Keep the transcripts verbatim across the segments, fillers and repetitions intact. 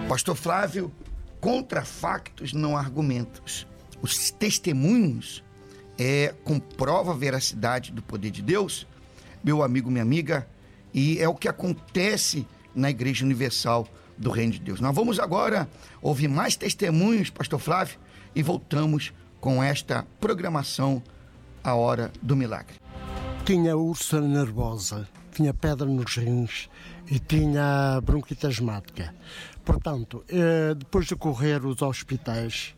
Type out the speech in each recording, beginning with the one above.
Pastor Flávio, contra factos não argumentos. Os testemunhos é, comprovam a veracidade do poder de Deus, meu amigo, minha amiga, e é o que acontece na Igreja Universal do Reino de Deus. Nós vamos agora ouvir mais testemunhos, Pastor Flávio, e voltamos com esta programação, A Hora do Milagre. Tinha úlcera nervosa, tinha pedra nos rins e tinha bronquite asmática. Portanto, depois de correr os hospitais,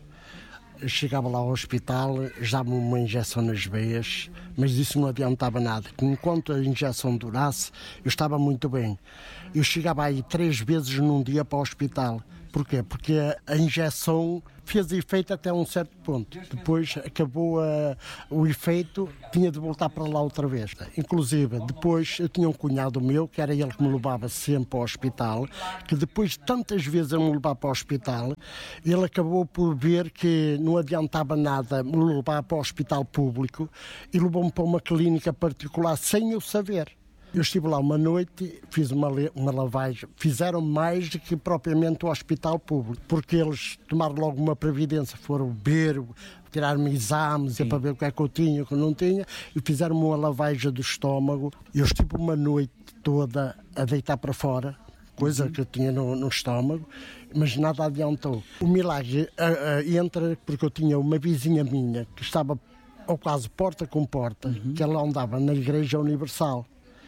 chegava lá ao hospital, dava-me uma injeção nas veias, mas isso não adiantava nada. Enquanto a injeção durasse, eu estava muito bem. Eu chegava aí três vezes num dia para o hospital. Porquê? Porque a injeção fez efeito até um certo ponto. Depois acabou a, o efeito, tinha de voltar para lá outra vez. Inclusive, depois eu tinha um cunhado meu, que era ele que me levava sempre ao hospital, que depois de tantas vezes eu me levar para o hospital, ele acabou por ver que não adiantava nada me levar para o hospital público e levou-me para uma clínica particular sem eu saber. Eu estive lá uma noite, fiz uma, uma lavagem, fizeram mais do que propriamente o hospital público, porque eles tomaram logo uma previdência, foram ver, tirar-me exames Sim. para ver o que é que eu tinha, o que eu não tinha, e fizeram-me uma lavagem do estômago. Eu estive uma noite toda a deitar para fora, coisa uhum. que eu tinha no, no estômago, mas nada adiantou. O milagre uh, uh, entra porque eu tinha uma vizinha minha que estava ao quase porta com porta, uhum. que ela andava na Igreja Universal.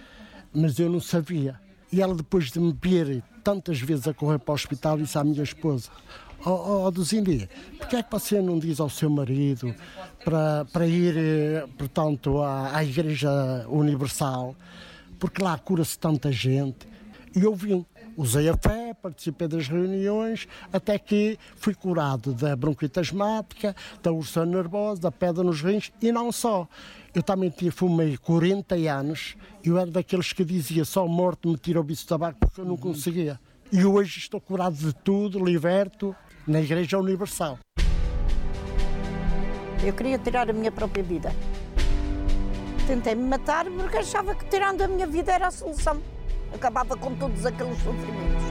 Mas eu não sabia. E ela, depois de me ver tantas vezes a correr para o hospital, disse à minha esposa: ó oh, oh, Duzindi, porquê é que você não diz ao seu marido para, para ir, portanto, à, à Igreja Universal? Porque lá cura-se tanta gente. E eu vim, usei a fé, participei das reuniões, até que fui curado da bronquite asmática, da úlcera nervosa, da pedra nos rins, e não só. Eu também tinha, fumei quarenta anos, eu era daqueles que dizia só morte me tira o vício de tabaco porque eu não conseguia. E hoje estou curado de tudo, liberto, na Igreja Universal. Eu queria tirar a minha própria vida. Tentei me matar porque achava que tirando a minha vida era a solução. Acabava com todos aqueles sofrimentos.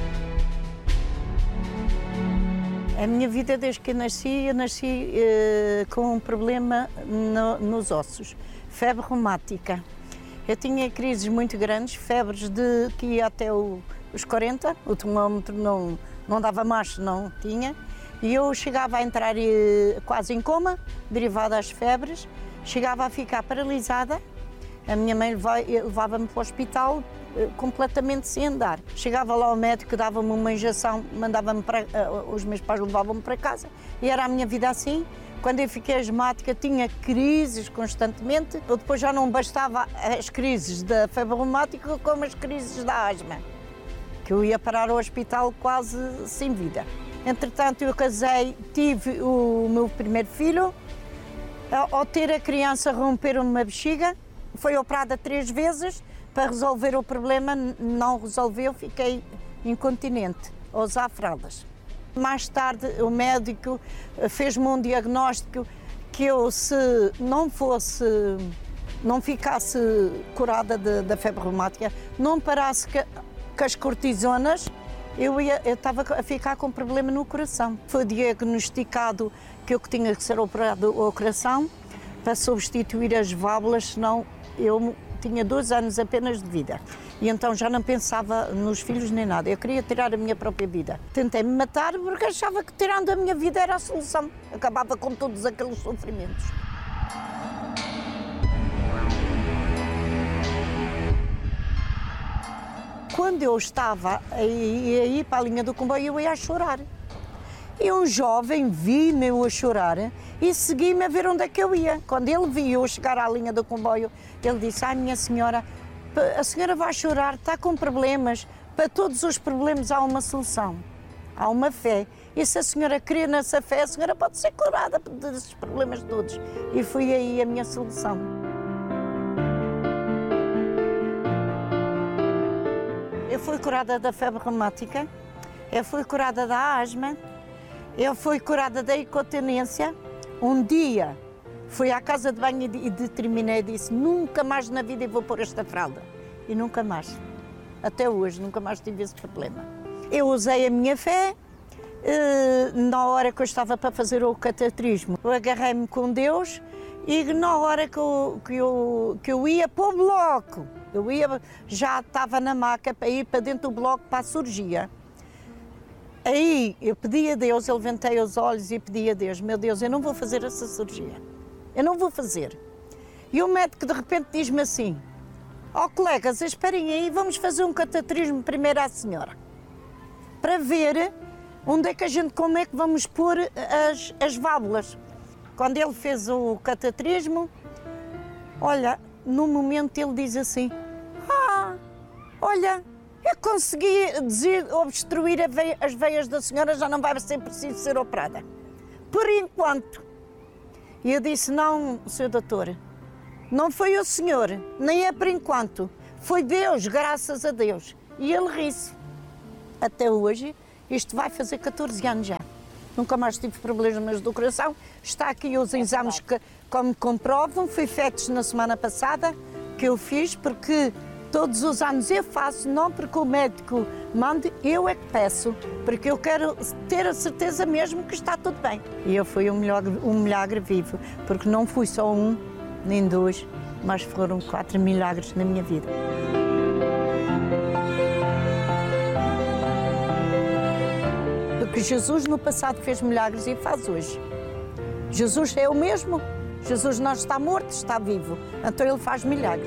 A minha vida, desde que eu nasci, eu nasci eh, com um problema no, nos ossos, febre reumática. Eu tinha crises muito grandes, febres de que ia até o, os quarenta, o termómetro não, não dava mais, não tinha, e eu chegava a entrar eh, quase em coma, derivado às febres, chegava a ficar paralisada. A minha mãe levava-me para o hospital completamente sem andar. Chegava lá o médico, dava-me uma injeção, mandava-me para, os meus pais levavam-me para casa. E era a minha vida assim. Quando eu fiquei asmática, tinha crises constantemente. Eu depois já não bastava as crises da febre reumática como as crises da asma, que eu ia parar ao hospital quase sem vida. Entretanto, eu casei, tive o meu primeiro filho. Ao ter a criança, romperam-me uma bexiga. Foi operada três vezes para resolver o problema, não resolveu, fiquei incontinente, a usar fraldas. Mais tarde o médico fez-me um diagnóstico que eu, se não fosse, não ficasse curada de, da febre reumática, não parasse com as cortisonas, eu, ia, eu estava a ficar com problema no coração. Foi diagnosticado que eu tinha que ser operado o coração para substituir as válvulas, senão eu tinha dois anos apenas de vida. E então já não pensava nos filhos nem nada. Eu queria tirar a minha própria vida. Tentei me matar porque achava que tirando a minha vida era a solução. Acabava com todos aqueles sofrimentos. Quando eu estava a ir para a linha do comboio, eu ia a chorar. E um jovem vi-me eu a chorar e segui-me a ver onde é que eu ia. Quando ele viu eu chegar à linha do comboio, ele disse: ah, minha senhora, a senhora vai chorar, está com problemas. Para todos os problemas há uma solução, há uma fé. E se a senhora crê nessa fé, a senhora pode ser curada desses problemas todos. E foi aí a minha solução. Eu fui curada da febre reumática, eu fui curada da asma, eu fui curada da incontinência. Um dia fui à casa de banho e determinei e disse: nunca mais na vida eu vou pôr esta fralda. E nunca mais. Até hoje, nunca mais tive esse problema. Eu usei a minha fé. Na hora que eu estava para fazer o cateterismo, eu agarrei-me com Deus e na hora que eu, que eu, que eu ia para o bloco, eu ia, já estava na maca para ir para dentro do bloco para a cirurgia. Aí eu pedi a Deus, eu levantei os olhos e pedi a Deus, meu Deus, eu não vou fazer essa cirurgia, eu não vou fazer. E o médico de repente diz-me assim, ó oh, colegas, esperem aí, vamos fazer um cateterismo primeiro à senhora, para ver onde é que a gente, como é que vamos pôr as, as válvulas. Quando ele fez o cateterismo, olha, no momento ele diz assim, ah, olha, eu consegui obstruir a veia, as veias da senhora, já não vai ser preciso ser operada. Por enquanto. E eu disse, não, senhor doutor, não foi o senhor, nem é por enquanto, foi Deus, graças a Deus. E ele ri-se. Até hoje, isto vai fazer catorze anos já. Nunca mais tive problemas do coração. Está aqui os exames que, como comprovam, foi feitos na semana passada, que eu fiz, porque todos os anos eu faço, não porque o médico manda, eu é que peço, porque eu quero ter a certeza mesmo que está tudo bem. E eu fui um milagre, um milagre vivo, porque não fui só um, nem dois, mas foram quatro milagres na minha vida. Porque Jesus no passado fez milagres e faz hoje. Jesus é o mesmo. Jesus não está morto, está vivo. Então ele faz milagres.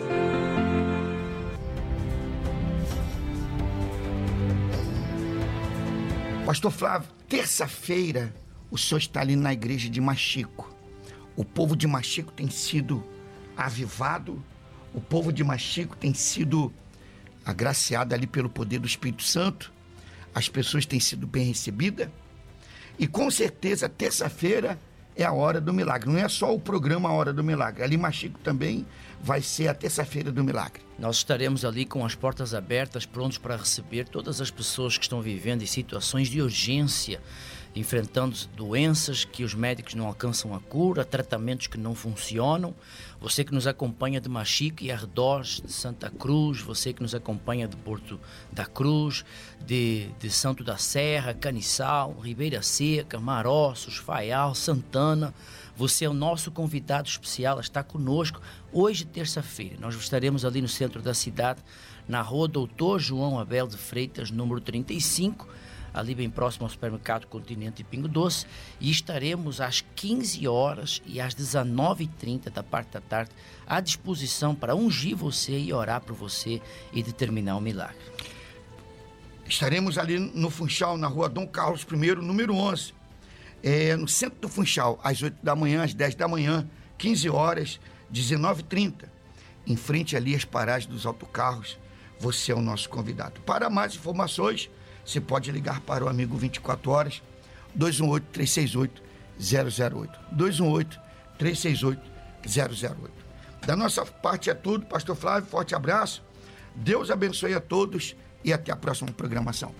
Pastor Flávio, terça-feira o senhor está ali na igreja de Machico. O povo de Machico tem sido avivado, o povo de Machico tem sido agraciado ali pelo poder do Espírito Santo. As pessoas têm sido bem recebidas e com certeza terça-feira é a hora do milagre. Não é só o programa A Hora do Milagre. Ali em Machico também vai ser a terça-feira do milagre. Nós estaremos ali com as portas abertas, prontos para receber todas as pessoas que estão vivendo em situações de urgência, enfrentando doenças que os médicos não alcançam a cura, tratamentos que não funcionam. Você que nos acompanha de Machico e arredores, de Santa Cruz, você que nos acompanha de Porto da Cruz, de, de Santo da Serra, Caniçal, Ribeira Seca, Maroços, Faial, Santana, você é o nosso convidado especial a estar conosco hoje, terça-feira. Nós estaremos ali no centro da cidade, na rua Doutor João Abel de Freitas, número trinta e cinco, ali bem próximo ao supermercado Continente e Pingo Doce, e estaremos às quinze horas e às dezenove e trinta da parte da tarde à disposição para ungir você e orar por você e determinar o milagre. Estaremos ali no Funchal, na rua Dom Carlos I, número onze, é, no centro do Funchal, às oito da manhã, às dez da manhã, quinze horas, dezenove e trinta, em frente ali às paragens dos autocarros. Você é o nosso convidado. Para mais informações, você pode ligar para o amigo vinte e quatro horas, dois um oito, três seis oito, zero zero oito. dois um oito, três seis oito, zero zero oito. Da nossa parte é tudo, Pastor Flávio, forte abraço. Deus abençoe a todos e até a próxima programação.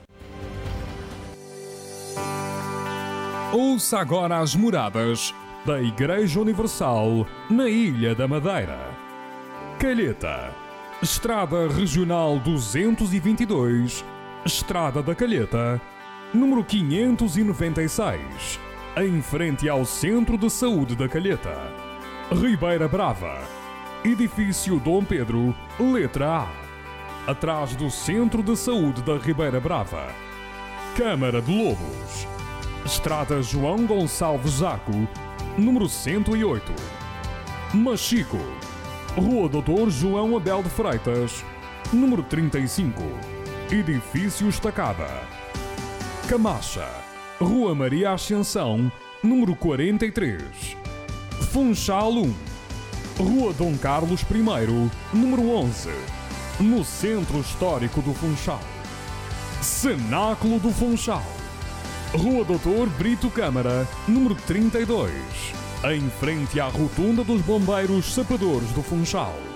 Ouça agora as moradas da Igreja Universal na Ilha da Madeira. Calheta, Estrada Regional duzentos e vinte e dois, Estrada da Calheta, número quinhentos e noventa e seis, em frente ao Centro de Saúde da Calheta. Ribeira Brava, Edifício Dom Pedro, letra A, atrás do Centro de Saúde da Ribeira Brava. Câmara de Lobos, Estrada João Gonçalves Zaco, número cento e oito. Machico, Rua Doutor João Abel de Freitas, número trinta e cinco, Edifício Estacada. Camacha, Rua Maria Ascensão, número quarenta e três. Funchal um, Rua Dom Carlos I, número onze, no Centro Histórico do Funchal. Cenáculo do Funchal, Rua Doutor Brito Câmara, número trinta e dois, em frente à Rotunda dos Bombeiros Sapadores do Funchal.